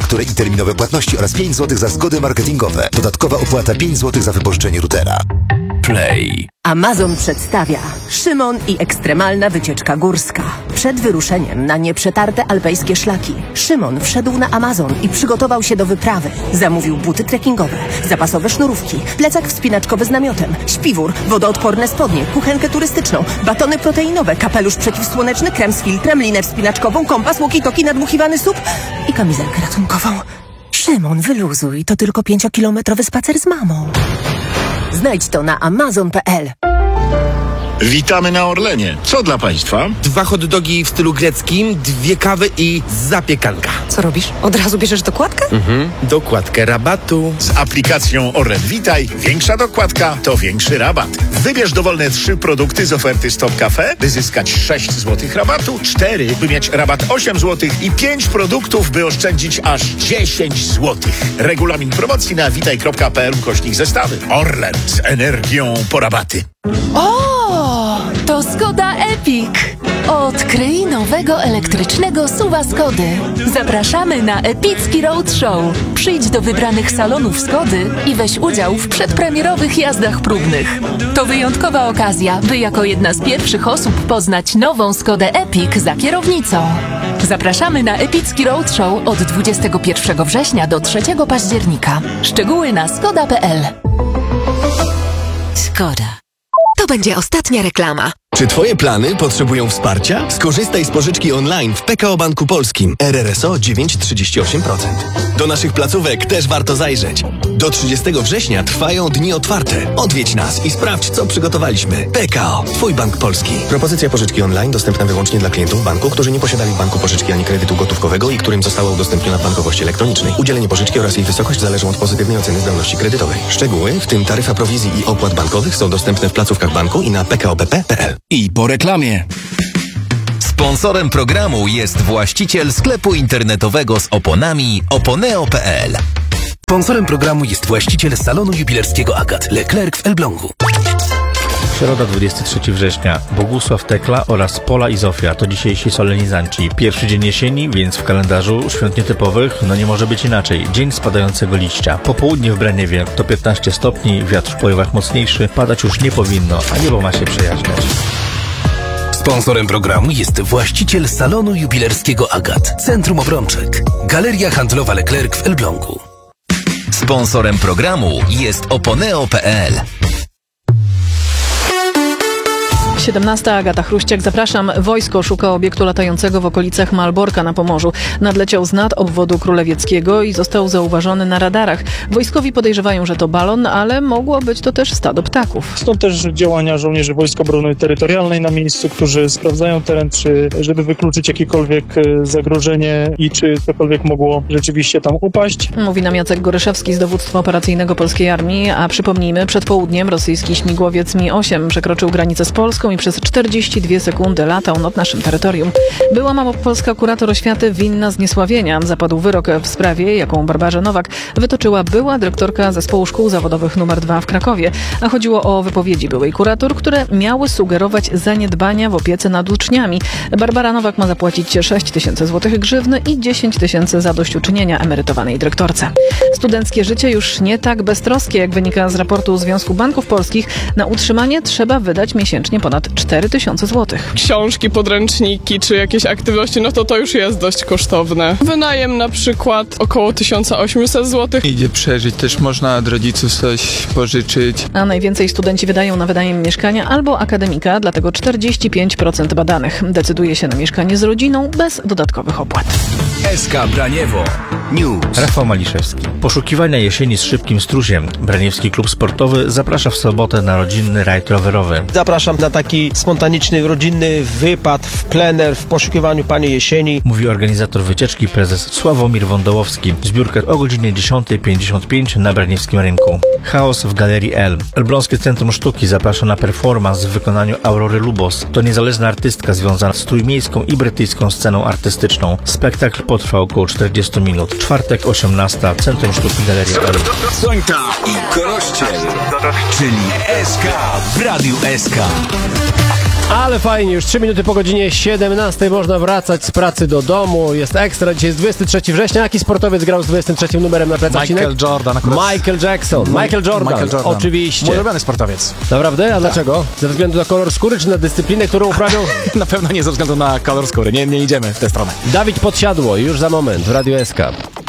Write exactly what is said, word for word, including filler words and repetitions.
fakturę i terminowe płatności oraz pięć złotych za zgody marketingowe. Dodatkowa opłata pięć złotych za wypożyczenie routera. Play. Amazon przedstawia Szymon i ekstremalna wycieczka górska. Przed wyruszeniem na nieprzetarte alpejskie szlaki Szymon wszedł na Amazon i przygotował się do wyprawy. Zamówił buty trekkingowe, zapasowe sznurówki, plecak wspinaczkowy z namiotem, śpiwór, wodoodporne spodnie, kuchenkę turystyczną, batony proteinowe, kapelusz przeciwsłoneczny, krem z filtrem, linę wspinaczkową, kompas, walkie-talkie, nadmuchiwany sup i kamizelkę ratunkową. Szymon, wyluzuj, to tylko pięciokilometrowy spacer z mamą. Znajdź to na amazon kropka p l. Witamy na Orlenie. Co dla Państwa? Dwa hot dogi w stylu greckim, dwie kawy i zapiekanka. Co robisz? Od razu bierzesz dokładkę? Mhm, dokładkę rabatu. Z aplikacją Orlen Witaj większa dokładka to większy rabat. Wybierz dowolne trzy produkty z oferty Stop Cafe, by zyskać sześć złotych rabatu, cztery, by mieć rabat osiem złotych i pięć produktów, by oszczędzić aż dziesięć złotych. Regulamin promocji na witaj kropka p l ukośnik zestawy. Orlen z energią po rabaty. O! To Skoda Epic! Odkryj nowego elektrycznego suwa Skody. Zapraszamy na epicki roadshow. Przyjdź do wybranych salonów Skody i weź udział w przedpremierowych jazdach próbnych. To wyjątkowa okazja, by jako jedna z pierwszych osób poznać nową Skodę Epic za kierownicą. Zapraszamy na epicki roadshow od dwudziestego pierwszego września do trzeciego października. Szczegóły na skoda kropka p l. Skoda. To będzie ostatnia reklama. Czy Twoje plany potrzebują wsparcia? Skorzystaj z pożyczki online w P K O Banku Polskim. R R S O dziewięć przecinek trzydzieści osiem procent. Do naszych placówek też warto zajrzeć. Do trzydziestego września trwają dni otwarte. Odwiedź nas i sprawdź, co przygotowaliśmy. P K O. Twój bank polski. Propozycja pożyczki online dostępna wyłącznie dla klientów banku, którzy nie posiadali w banku pożyczki ani kredytu gotówkowego i którym została udostępniona w bankowości elektronicznej. Udzielenie pożyczki oraz jej wysokość zależą od pozytywnej oceny zdolności kredytowej. Szczegóły, w tym taryfa prowizji i opłat bankowych, są dostępne w placówkach banku i na p k o b p kropka p l. I po reklamie. Sponsorem programu jest właściciel sklepu internetowego z oponami oponeo kropka p l. Sponsorem programu jest właściciel salonu jubilerskiego Agat Leclerc w Elblągu. Środa, dwudziestego trzeciego września. Bogusław Tekla oraz Pola i Zofia to dzisiejsi solenizanci. Pierwszy dzień jesieni, więc w kalendarzu świąt nietypowych no nie może być inaczej. Dzień spadającego liścia. Popołudnie w Braniewie to piętnaście stopni, wiatr w porywach mocniejszy, padać już nie powinno, a niebo ma się przejaśniać. Sponsorem programu jest właściciel salonu jubilerskiego Agat, Centrum Obrączek, Galeria Handlowa Leclerc w Elblągu. Sponsorem programu jest oponeo kropka p l. siedemnasta. Agata Chruściak, zapraszam. Wojsko szuka obiektu latającego w okolicach Malborka na Pomorzu. Nadleciał z nad obwodu królewieckiego i został zauważony na radarach. Wojskowi podejrzewają, że to balon, ale mogło być to też stado ptaków. Stąd też działania żołnierzy Wojsk Obrony Terytorialnej na miejscu, którzy sprawdzają teren, czy żeby wykluczyć jakiekolwiek zagrożenie i czy cokolwiek mogło rzeczywiście tam upaść. Mówi nam Jacek Goryszewski z dowództwa operacyjnego Polskiej Armii, a przypomnijmy, przed południem rosyjski śmigłowiec Mi osiem przekroczył granicę z Polską i przez czterdzieści dwie sekundy latał nad naszym terytorium. Była małopolska kurator oświaty winna zniesławienia. Zapadł wyrok w sprawie, jaką Barbarze Nowak wytoczyła była dyrektorka Zespołu Szkół Zawodowych numer dwa w Krakowie. A chodziło o wypowiedzi byłej kurator, które miały sugerować zaniedbania w opiece nad uczniami. Barbara Nowak ma zapłacić sześć tysięcy złotych grzywny i dziesięć tysięcy zadośćuczynienia emerytowanej dyrektorce. Studenckie życie już nie tak beztroskie, jak wynika z raportu Związku Banków Polskich. Na utrzymanie trzeba wydać miesięcznie ponad cztery tysiące złotych. Książki, podręczniki czy jakieś aktywności, no to to już jest dość kosztowne. Wynajem na przykład około tysiąc osiemset złotych. Idzie przeżyć, też można od rodziców coś pożyczyć. A najwięcej studenci wydają na wynajem mieszkania albo akademika, dlatego czterdzieści pięć procent badanych decyduje się na mieszkanie z rodziną bez dodatkowych opłat. S K Braniewo News. Rafał Maliszewski. Poszukiwania jesieni z szybkim struziem. Braniewski Klub Sportowy zaprasza w sobotę na rodzinny rajd rowerowy. Zapraszam na taki spontaniczny, rodzinny wypad w plener w poszukiwaniu Pani Jesieni. Mówi organizator wycieczki prezes Sławomir Wądołowski. Zbiórkę o godzinie dziesiąta pięćdziesiąt pięć na Braniewskim Rynku. Chaos w Galerii L. Elbląskie Centrum Sztuki zaprasza na performance w wykonaniu Aurory Lubos. To niezależna artystka związana z trójmiejską i brytyjską sceną artystyczną. Spektakl potrwa około czterdzieści minut. Czwartek, osiemnasta. Centrum Sztuki Galerii L. Sońta i Korościel, czyli S K w Radiu S K. Ale fajnie, już trzy minuty po godzinie siedemnastej można wracać z pracy do domu. Jest ekstra, dzisiaj jest dwudziestego trzeciego września. Jaki sportowiec grał z dwudziestym trzecim numerem na plecach? Michael Jordan akurat. Michael Jackson. Michael Jordan. Michael Jordan. Oczywiście. Mój ulubiony sportowiec. Naprawdę? A tak. Dlaczego? Ze względu na kolor skóry, czy na dyscyplinę, którą uprawiał? Na pewno nie ze względu na kolor skóry. Nie, nie idziemy w tę stronę. Dawid Podsiadło, już za moment w Radiu S K.